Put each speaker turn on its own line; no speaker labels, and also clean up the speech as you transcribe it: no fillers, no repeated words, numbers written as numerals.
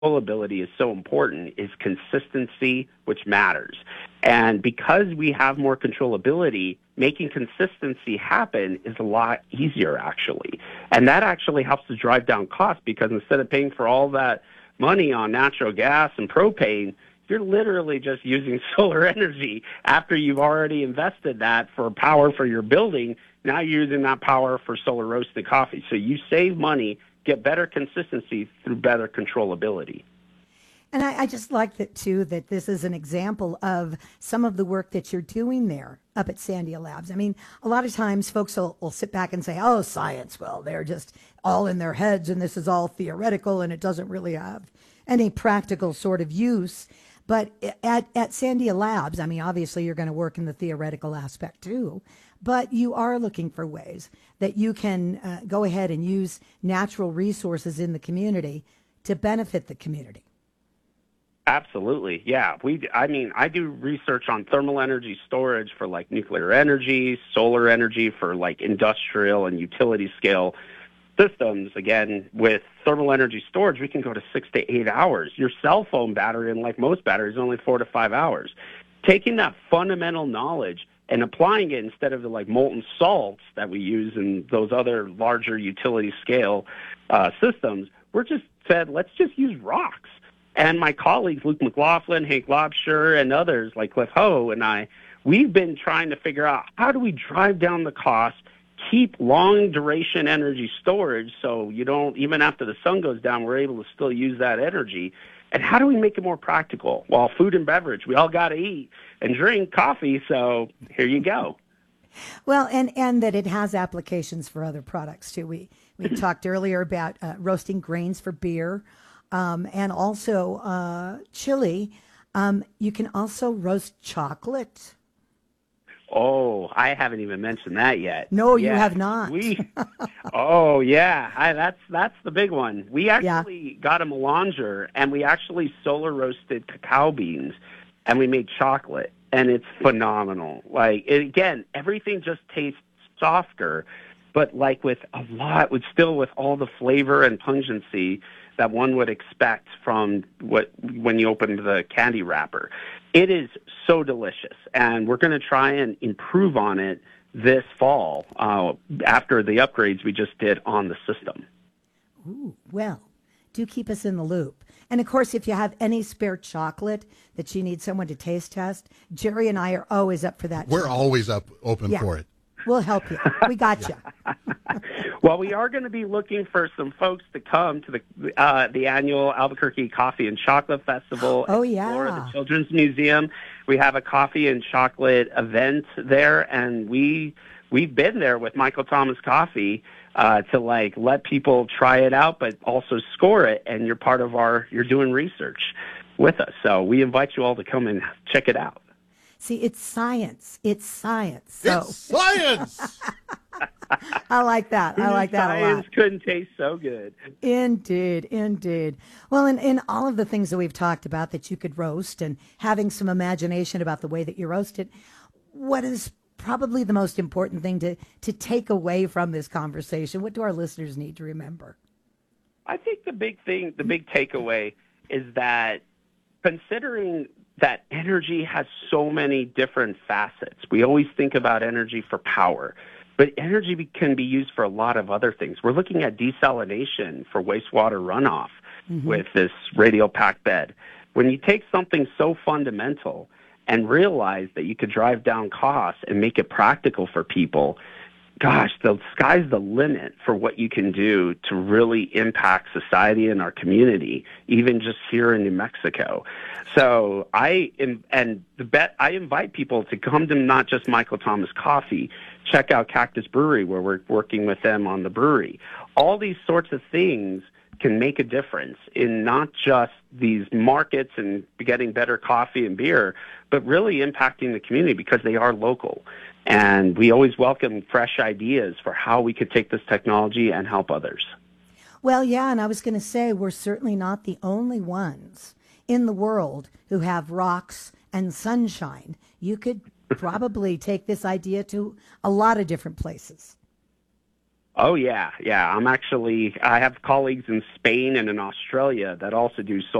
controllability is so important is consistency, which matters. And because we have more controllability, making consistency happen is a lot easier, actually. And that actually helps to drive down costs, because instead of paying for all that money on natural gas and propane, you're literally just using solar energy after you've already invested that for power for your building. Now you're using that power for solar roasted coffee. So you save money, get better consistency through better controllability.
And I just like that, too, that this is an example of some of the work that you're doing there up at Sandia Labs. I mean, a lot of times folks will sit back and say, oh, science, well, they're just all in their heads and this is all theoretical and it doesn't really have any practical sort of use. But at Sandia Labs, I mean, obviously you're going to work in the theoretical aspect, too. But you are looking for ways that you can go ahead and use natural resources in the community to benefit the community.
Absolutely. Yeah. I do research on thermal energy storage for like nuclear energy, solar energy for like industrial and utility scale systems. Again, with thermal energy storage, we can go to 6 to 8 hours. Your cell phone battery, and like most batteries, is only 4 to 5 hours. Taking that fundamental knowledge and applying it instead of the like molten salts that we use in those other larger utility scale systems, we're just said, let's just use rocks. And my colleagues, Luke McLaughlin, Hank Lobsher, and others like Cliff Ho and I, we've been trying to figure out how do we drive down the cost, keep long duration energy storage so you don't, even after the sun goes down, we're able to still use that energy. And how do we make it more practical? Well, food and beverage, we all got to eat and drink coffee, so here you go.
Well, and that it has applications for other products, too. We talked earlier about roasting grains for beer. And also chili. You can also roast chocolate.
Oh, I haven't even mentioned that yet.
No, you have not.
Oh, yeah. That's the big one. We actually got a melanger, and we actually solar roasted cacao beans, and we made chocolate, and it's phenomenal. Like, again, everything just tastes softer, but like with all the flavor and pungency that one would expect from when you open the candy wrapper. It is so delicious, and we're going to try and improve on it this fall after the upgrades we just did on the system.
Ooh, well, do keep us in the loop. And, of course, if you have any spare chocolate that you need someone to taste test, Jerry and I are always up for that.
We're always open for it.
We'll help you. We got you.
Well, we are going to be looking for some folks to come to the annual Albuquerque Coffee and Chocolate Festival.
Oh, yeah.
Florida Children's Museum. We have a coffee and chocolate event there, and we've been there with Michael Thomas Coffee to like let people try it out, but also score it. And you're doing research with us. So we invite you all to come and check it out.
See, it's science. It's science.
It's science.
I like that. I like that a lot.
Science couldn't taste so good.
Indeed, indeed. Well, in all of the things that we've talked about that you could roast and having some imagination about the way that you roast it, what is probably the most important thing to take away from this conversation? What do our listeners need to remember?
I think the big takeaway is that considering that energy has so many different facets. We always think about energy for power, but energy can be used for a lot of other things. We're looking at desalination for wastewater runoff with this radial packed bed. When you take something so fundamental and realize that you could drive down costs and make it practical for people, gosh, the sky's the limit for what you can do to really impact society and our community, even just here in New Mexico. So I invite people to come to not just Michael Thomas Coffee, check out Cactus Brewery, where we're working with them on the brewery. All these sorts of things can make a difference in not just these markets and getting better coffee and beer, but really impacting the community because they are local. And we always welcome fresh ideas for how we could take this technology and help others.
Well, yeah, and I was going to say we're certainly not the only ones in the world who have rocks and sunshine. You could probably take this idea to a lot of different places.
Oh, yeah. Yeah. I have colleagues in Spain and in Australia that also do